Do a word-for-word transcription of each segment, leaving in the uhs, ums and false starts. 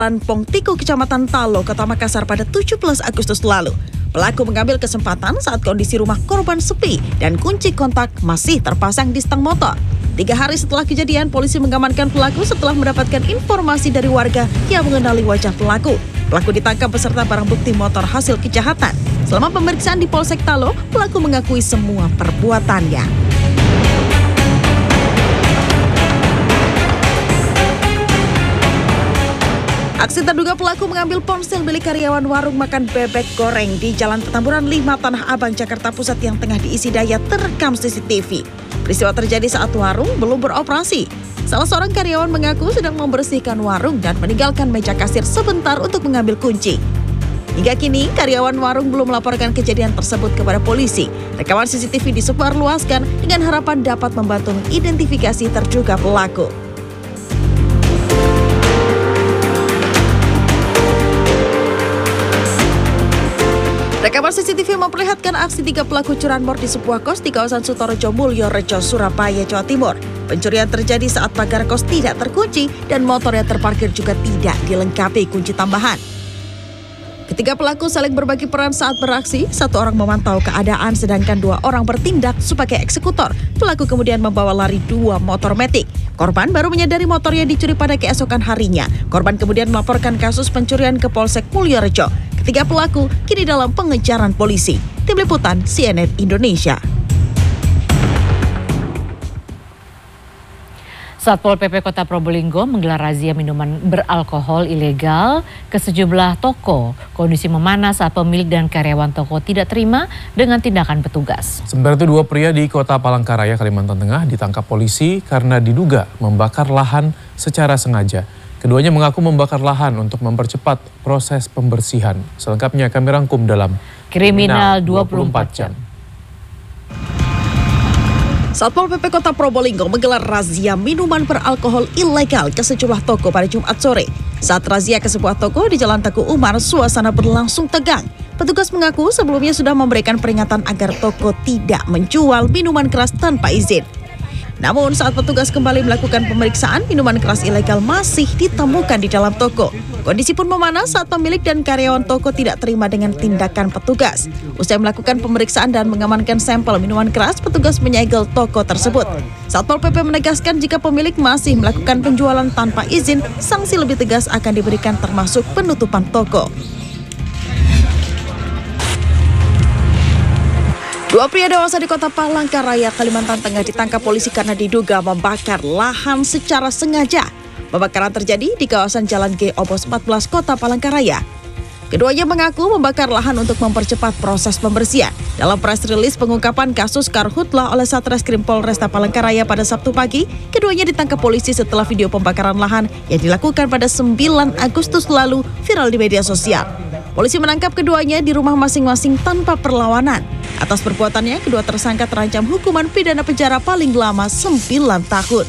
Pongtiko, Kecamatan Talo, Kota Makassar pada tujuh belas Agustus lalu. Pelaku mengambil kesempatan saat kondisi rumah korban sepi dan kunci kontak masih terpasang di stang motor. Tiga hari setelah kejadian, polisi mengamankan pelaku setelah mendapatkan informasi dari warga yang mengenali wajah pelaku. Pelaku ditangkap beserta barang bukti motor hasil kejahatan. Selama pemeriksaan di Polsek Talo, pelaku mengakui semua perbuatannya. Aksi terduga pelaku mengambil ponsel milik karyawan warung makan bebek goreng di Jalan Petamburan lima, Tanah Abang, Jakarta Pusat yang tengah diisi daya terekam C C T V. Peristiwa terjadi saat warung belum beroperasi. Salah seorang karyawan mengaku sedang membersihkan warung dan meninggalkan meja kasir sebentar untuk mengambil kunci. Hingga kini, karyawan warung belum melaporkan kejadian tersebut kepada polisi. Rekaman C C T V disebarluaskan dengan harapan dapat membantu mengidentifikasi terduga pelaku. Rekaman C C T V memperlihatkan aksi tiga pelaku curanmor di sebuah kos di kawasan Sutorejo Mulyo Rejo, Surabaya, Jawa Timur. Pencurian terjadi saat pagar kos tidak terkunci dan motor yang terparkir juga tidak dilengkapi kunci tambahan. Ketiga pelaku saling berbagi peran saat beraksi. Satu orang memantau keadaan sedangkan dua orang bertindak sebagai eksekutor. Pelaku kemudian membawa lari dua motor metik. Korban baru menyadari motornya dicuri pada keesokan harinya. Korban kemudian melaporkan kasus pencurian ke Polsek Mulyo Rejo. Ketiga pelaku kini dalam pengejaran polisi. Tim Liputan C N N Indonesia. Satpol P P Kota Probolinggo menggelar razia minuman beralkohol ilegal ke sejumlah toko. Kondisi memanas saat pemilik dan karyawan toko tidak terima dengan tindakan petugas. Sementara itu dua pria di Kota Palangkaraya, Kalimantan Tengah ditangkap polisi karena diduga membakar lahan secara sengaja. Keduanya mengaku membakar lahan untuk mempercepat proses pembersihan. Selengkapnya kami rangkum dalam Kriminal dua puluh empat jam. Satpol P P Kota Probolinggo menggelar razia minuman beralkohol ilegal ke sejumlah toko pada Jumat sore. Saat razia ke sebuah toko di Jalan Teguh Umar, suasana berlangsung tegang. Petugas mengaku sebelumnya sudah memberikan peringatan agar toko tidak menjual minuman keras tanpa izin. Namun saat petugas kembali melakukan pemeriksaan, minuman keras ilegal masih ditemukan di dalam toko. Kondisi pun memanas saat pemilik dan karyawan toko tidak terima dengan tindakan petugas. Usai melakukan pemeriksaan dan mengamankan sampel minuman keras, petugas menyegel toko tersebut. Satpol P P menegaskan jika pemilik masih melakukan penjualan tanpa izin, sanksi lebih tegas akan diberikan termasuk penutupan toko. Dua pria dewasa di Kota Palangkaraya, Kalimantan Tengah ditangkap polisi karena diduga membakar lahan secara sengaja. Pembakaran terjadi di kawasan Jalan G Obos empat belas, Kota Palangkaraya. Keduanya mengaku membakar lahan untuk mempercepat proses pembersihan. Dalam press release pengungkapan kasus karhutlah oleh Satreskrim Polresta Palangkaraya pada Sabtu pagi, keduanya ditangkap polisi setelah video pembakaran lahan yang dilakukan pada sembilan Agustus lalu viral di media sosial. Polisi menangkap keduanya di rumah masing-masing tanpa perlawanan. Atas perbuatannya, kedua tersangka terancam hukuman pidana penjara paling lama sembilan tahun.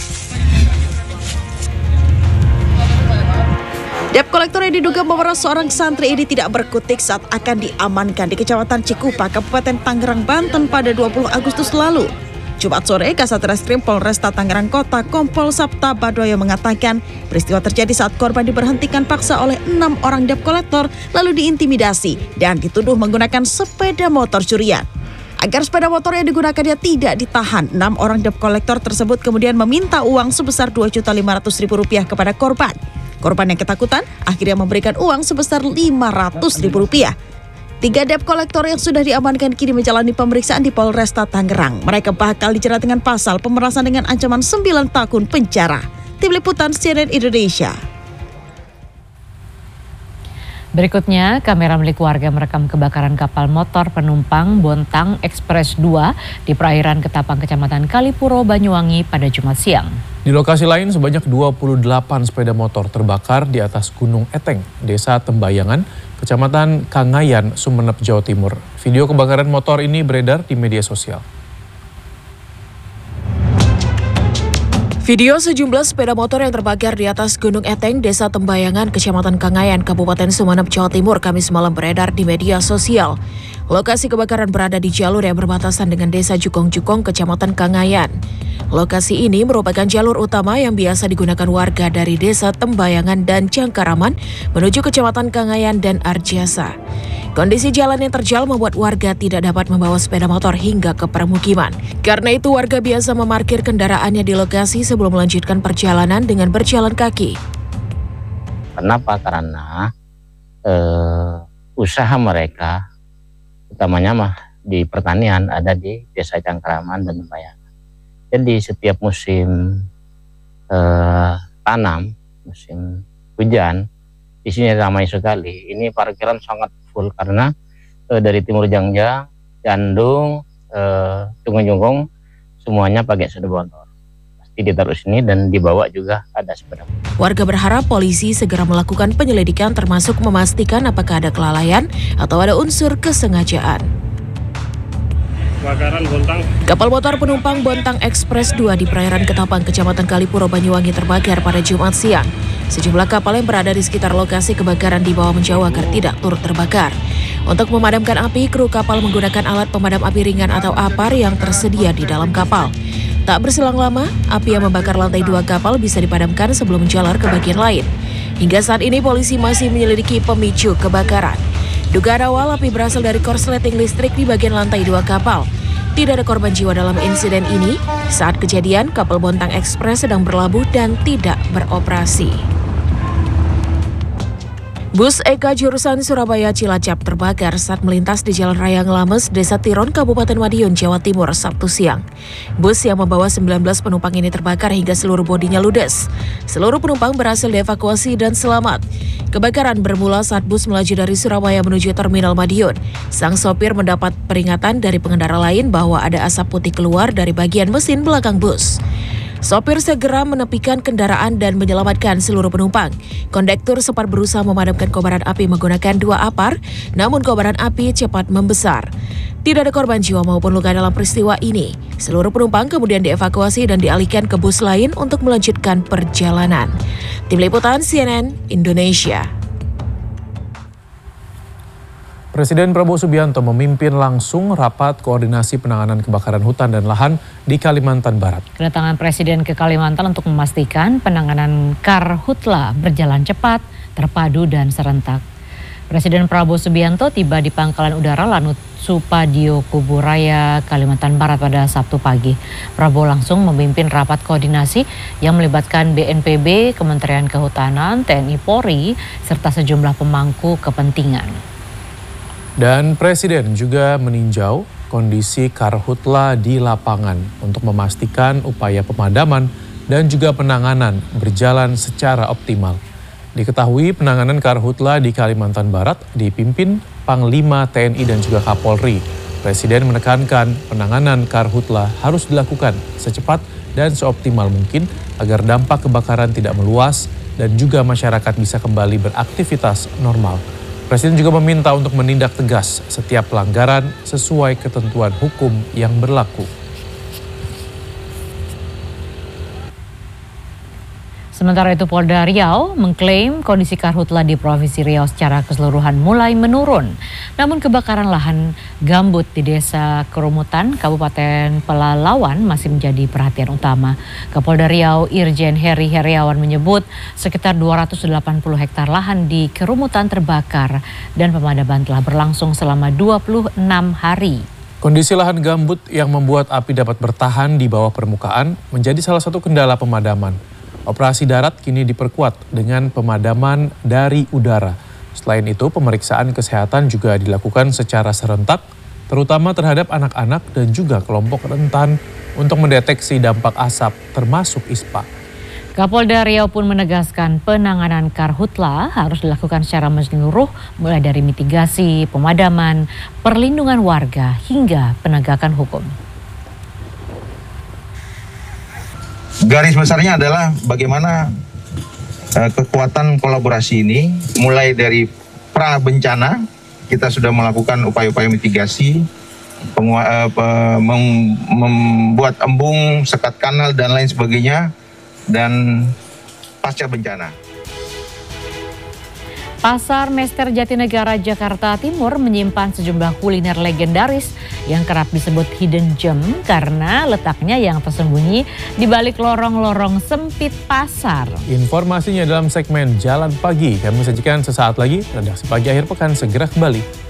Debt kolektor yang diduga memeras seorang santri ini tidak berkutik saat akan diamankan di Kecamatan Cikupa, Kabupaten Tangerang, Banten pada dua puluh Agustus lalu. Jumat sore, Kasat Reskrim Polresta Tangerang Kota Kompol Sabta Badoyo mengatakan peristiwa terjadi saat korban diberhentikan paksa oleh enam orang debt kolektor lalu diintimidasi dan dituduh menggunakan sepeda motor curian. Agar sepeda motor yang digunakannya tidak ditahan, enam orang debt kolektor tersebut kemudian meminta uang sebesar dua juta lima ratus ribu rupiah kepada korban. Korban yang ketakutan akhirnya memberikan uang sebesar lima ratus ribu rupiah. Tiga debt kolektor yang sudah diamankan kini menjalani pemeriksaan di Polresta Tangerang. Mereka bakal dijerat dengan pasal pemerasan dengan ancaman sembilan tahun penjara. Tim Liputan C N N Indonesia. Berikutnya, kamera milik warga merekam kebakaran kapal motor penumpang Bontang Express dua di perairan Ketapang, Kecamatan Kalipuro, Banyuwangi pada Jumat siang. Di lokasi lain sebanyak dua puluh delapan sepeda motor terbakar di atas Gunung Eteng, Desa Tembayangan, Kecamatan Kangayan, Sumeneb, Jawa Timur. Video kebakaran motor ini beredar di media sosial. Video sejumlah sepeda motor yang terbakar di atas Gunung Eteng, Desa Tembayangan, Kecamatan Kangayan, Kabupaten Sumeneb, Jawa Timur, Kamis malam beredar di media sosial. Lokasi kebakaran berada di jalur yang berbatasan dengan Desa Jukong-Jukong, Kecamatan Kangayan. Lokasi ini merupakan jalur utama yang biasa digunakan warga dari Desa Tembayangan dan Jangkaraman menuju Kecamatan Kangayan dan Arjasa. Kondisi jalan yang terjal membuat warga tidak dapat membawa sepeda motor hingga ke permukiman. Karena itu warga biasa memarkir kendaraannya di lokasi sebelum melanjutkan perjalanan dengan berjalan kaki. Kenapa? Karena eh, usaha mereka, utamanya mah di pertanian, ada di Desa Jangkaraman dan Tembayangan. Jadi setiap musim eh, tanam, musim hujan, di sini ramai sekali. Ini parkiran sangat full karena eh, dari Timur Jangjang, Jandung, eh, Junggung-Junggung semuanya pakai sepeda motor. Pasti ditaruh sini dan dibawa juga ada sepeda motor. Warga berharap polisi segera melakukan penyelidikan termasuk memastikan apakah ada kelalaian atau ada unsur kesengajaan. Kebakaran Bontang. Kapal motor penumpang Bontang Express dua di perairan Ketapang, Kecamatan Kalipuro, Banyuwangi terbakar pada Jumat siang. Sejumlah kapal yang berada di sekitar lokasi kebakaran dibawa menjauh agar tidak turut terbakar. Untuk memadamkan api, kru kapal menggunakan alat pemadam api ringan atau A P A R yang tersedia di dalam kapal. Tak berselang lama, api yang membakar lantai dua kapal bisa dipadamkan sebelum menjalar ke bagian lain. Hingga saat ini polisi masih menyelidiki pemicu kebakaran. Dugaan awal api berasal dari korsleting listrik di bagian lantai dua kapal. Tidak ada korban jiwa dalam insiden ini. Saat kejadian, kapal Bontang Express sedang berlabuh dan tidak beroperasi. Bus Eka jurusan Surabaya Cilacap terbakar saat melintas di Jalan Raya Ngelames, Desa Tiron, Kabupaten Madiun, Jawa Timur, Sabtu siang. Bus yang membawa sembilan belas penumpang ini terbakar hingga seluruh bodinya ludes. Seluruh penumpang berhasil dievakuasi dan selamat. Kebakaran bermula saat bus melaju dari Surabaya menuju Terminal Madiun. Sang sopir mendapat peringatan dari pengendara lain bahwa ada asap putih keluar dari bagian mesin belakang bus. Sopir segera menepikan kendaraan dan menyelamatkan seluruh penumpang. Kondektur sempat berusaha memadamkan kobaran api menggunakan dua A P A R, namun kobaran api cepat membesar. Tidak ada korban jiwa maupun luka dalam peristiwa ini. Seluruh penumpang kemudian dievakuasi dan dialihkan ke bus lain untuk melanjutkan perjalanan. Tim Liputan C N N Indonesia. Presiden Prabowo Subianto memimpin langsung rapat koordinasi penanganan kebakaran hutan dan lahan di Kalimantan Barat. Kedatangan Presiden ke Kalimantan untuk memastikan penanganan karhutla berjalan cepat, terpadu dan serentak. Presiden Prabowo Subianto tiba di Pangkalan Udara Lanut Supadio Kuburaya, Kalimantan Barat pada Sabtu pagi. Prabowo langsung memimpin rapat koordinasi yang melibatkan B N P B, Kementerian Kehutanan, T N I Polri, serta sejumlah pemangku kepentingan. Dan Presiden juga meninjau kondisi karhutla di lapangan untuk memastikan upaya pemadaman dan juga penanganan berjalan secara optimal. Diketahui penanganan karhutla di Kalimantan Barat dipimpin Panglima T N I dan juga Kapolri. Presiden menekankan penanganan karhutla harus dilakukan secepat dan seoptimal mungkin agar dampak kebakaran tidak meluas dan juga masyarakat bisa kembali beraktivitas normal. Presiden juga meminta untuk menindak tegas setiap pelanggaran sesuai ketentuan hukum yang berlaku. Sementara itu Polda Riau mengklaim kondisi karhutla di Provinsi Riau secara keseluruhan mulai menurun. Namun kebakaran lahan gambut di Desa Kerumutan, Kabupaten Pelalawan masih menjadi perhatian utama. Kapolda Riau Irjen Heri Heriawan menyebut sekitar dua ratus delapan puluh hektar lahan di Kerumutan terbakar dan pemadaman telah berlangsung selama dua puluh enam hari. Kondisi lahan gambut yang membuat api dapat bertahan di bawah permukaan menjadi salah satu kendala pemadaman. Operasi darat kini diperkuat dengan pemadaman dari udara. Selain itu, pemeriksaan kesehatan juga dilakukan secara serentak, terutama terhadap anak-anak dan juga kelompok rentan untuk mendeteksi dampak asap termasuk ISPA. Kapolda Riau pun menegaskan penanganan karhutla harus dilakukan secara menyeluruh mulai dari mitigasi, pemadaman, perlindungan warga hingga penegakan hukum. Garis besarnya adalah bagaimana uh, kekuatan kolaborasi ini mulai dari pra bencana kita sudah melakukan upaya-upaya mitigasi, pengua, uh, pe, mem, membuat embung, sekat kanal dan lain sebagainya, dan pasca bencana. Pasar Mester Jatinegara, Jakarta Timur menyimpan sejumlah kuliner legendaris yang kerap disebut hidden gem karena letaknya yang tersembunyi di balik lorong-lorong sempit pasar. Informasinya dalam segmen Jalan Pagi. Kami sajikan sesaat lagi. Redaksi Pagi akhir pekan segera kembali.